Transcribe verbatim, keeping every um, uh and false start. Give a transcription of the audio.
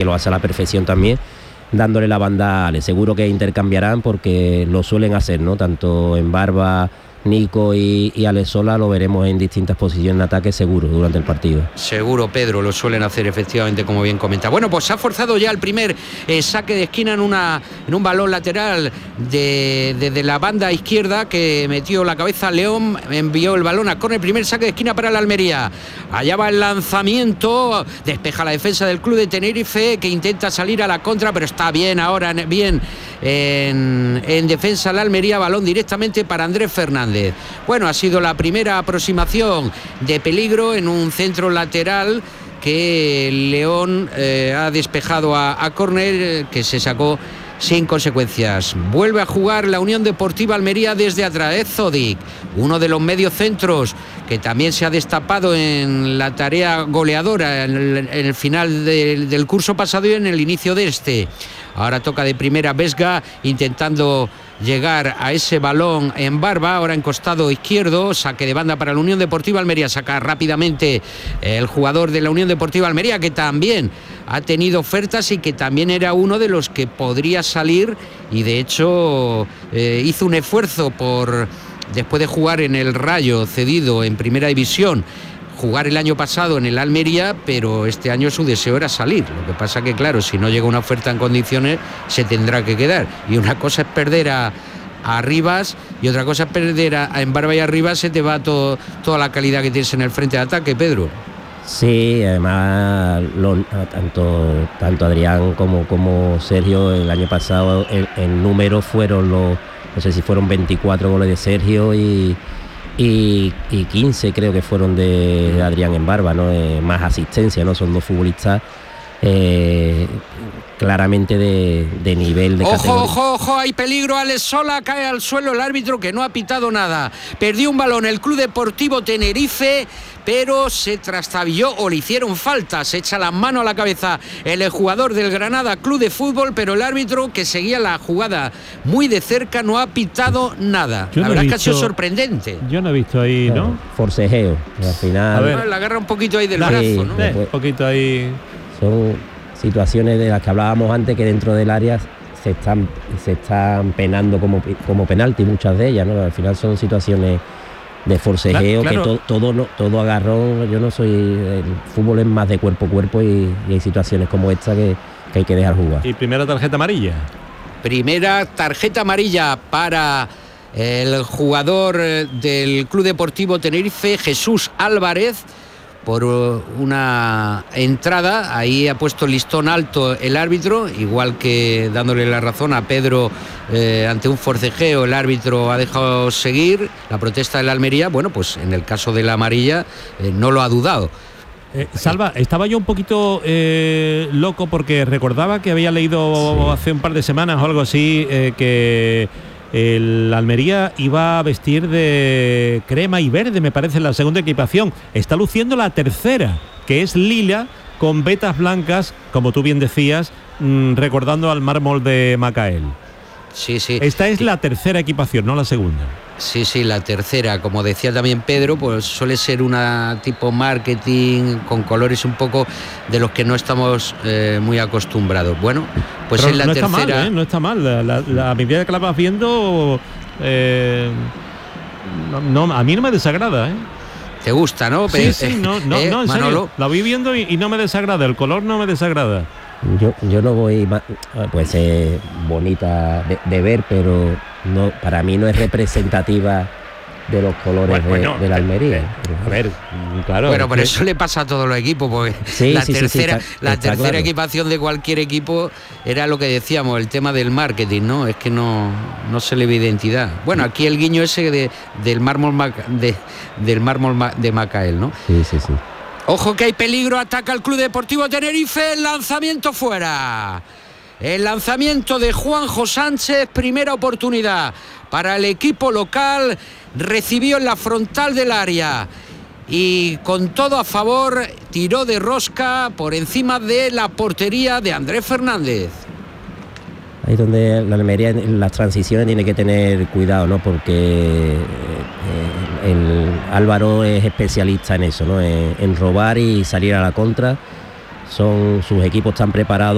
lo hace a la perfección también, dándole la banda a Ale. Seguro que intercambiarán porque lo suelen hacer, ¿no? Tanto en Barba, Nico y, y Ale Sola lo veremos en distintas posiciones de ataque seguro durante el partido. Seguro, Pedro, lo suelen hacer efectivamente, como bien comenta. Bueno, pues se ha forzado ya el primer eh, saque de esquina en, una, en un balón lateral de, de, de la banda izquierda que metió la cabeza León, envió el balón a córner, primer saque de esquina para el Almería. Allá va el lanzamiento, despeja la defensa del club de Tenerife que intenta salir a la contra, pero está bien ahora, bien en, en defensa la Almería, balón directamente para Andrés Fernández. Bueno, ha sido la primera aproximación de peligro en un centro lateral que León eh, ha despejado a, a córner, que se sacó sin consecuencias. Vuelve a jugar la Unión Deportiva Almería desde atrás. Es Zodic, uno de los mediocentros que también se ha destapado en la tarea goleadora en el, en el final de, del curso pasado y en el inicio de este. Ahora toca de primera Vesga, intentando llegar a ese balón en Barba, ahora en costado izquierdo, saque de banda para la Unión Deportiva Almería, saca rápidamente el jugador de la Unión Deportiva Almería, que también ha tenido ofertas y que también era uno de los que podría salir, y de hecho eh, hizo un esfuerzo por, después de jugar en el Rayo cedido en primera división, jugar el año pasado en el Almería, pero este año su deseo era salir. Lo que pasa que, claro, si no llega una oferta en condiciones, se tendrá que quedar. Y una cosa es perder a, a Rivas y otra cosa es perder a, a en Barba y a Rivas, se te va todo, toda la calidad que tienes en el frente de ataque, Pedro. Sí, además lo, tanto, tanto Adrián como, como Sergio el año pasado el, el número fueron los, no sé si fueron veinticuatro goles de Sergio y Y, y quince creo que fueron de, de Adrián en Barba, ¿no? Eh, más asistencia, ¿no? Son dos futbolistas eh, claramente de, de nivel de ojo, categoría. Ojo, ojo, hay peligro. Alex Sola cae al suelo, el árbitro que no ha pitado nada. Perdió un balón el Club Deportivo Tenerife, pero se trastabilló o le hicieron falta. Se echa la mano a la cabeza el jugador del Granada Club de Fútbol, pero el árbitro, que seguía la jugada muy de cerca, no ha pitado nada. Yo la no verdad he es que ha sido visto, sorprendente. Yo no he visto ahí, ¿no? Forcejeo, al final. A ver. Bueno, le agarra un poquito ahí del La, brazo, sí, ¿no? Eh, un poquito ahí. Son situaciones de las que hablábamos antes, que dentro del área se están, se están penando como, como penalti, muchas de ellas, ¿no? Al final son situaciones de forcejeo, claro, claro. que to, todo, no, todo agarrón. Yo no soy, el fútbol es más de cuerpo a cuerpo y, y hay situaciones como esta que, que hay que dejar jugar. Y primera tarjeta amarilla. Primera tarjeta amarilla para el jugador del Club Deportivo Tenerife, Jesús Álvarez, por una entrada. Ahí ha puesto el listón alto el árbitro, igual que dándole la razón a Pedro eh, ante un forcejeo. El árbitro ha dejado seguir la protesta de la Almería. Bueno, pues en el caso de la amarilla eh, no lo ha dudado. Eh, Salva, estaba yo un poquito eh, loco porque recordaba que había leído sí. hace un par de semanas o algo así eh, que el Almería iba a vestir de crema y verde, me parece, la segunda equipación. Está luciendo la tercera, que es lila con vetas blancas, como tú bien decías, mmm, recordando al mármol de Macael. Sí, sí. Esta es la tercera equipación, no la segunda. Sí, sí, la tercera, como decía también Pedro, pues suele ser una tipo marketing con colores un poco de los que no estamos eh, muy acostumbrados. Bueno, pues Pero es la no tercera. Está mal, ¿eh? No está mal, la, la, la, a medida que la vas viendo, eh, no, no, a mí no me desagrada, ¿eh? ¿Te gusta, no? Sí, sí, no, no, ¿Eh, no en Manolo? serio, la voy viendo y, y no me desagrada, el color no me desagrada. Yo, yo no voy más, pues eh, bonita de, de ver, pero no, para mí no es representativa de los colores bueno, de, bueno, de la Almería. A ver, claro. Bueno, pero eso le pasa a todos los equipos, porque sí, la sí, tercera, sí, sí, está, la está tercera claro. equipación de cualquier equipo era lo que decíamos, el tema del marketing, ¿no? Es que no, no se le ve identidad. Bueno, aquí el guiño ese de, del mármol de, del mármol de Macael, ¿no? Sí, sí, sí. Ojo que hay peligro, ataca el Club Deportivo Tenerife, el lanzamiento fuera. El lanzamiento de Juanjo Sánchez, primera oportunidad para el equipo local, recibió en la frontal del área y con todo a favor tiró de rosca por encima de la portería de Andrés Fernández. Ahí es donde la Almería en las transiciones tiene que tener cuidado, ¿no? Porque el Álvaro es especialista en eso, ¿no? En, en robar y salir a la contra. Son sus equipos tan preparados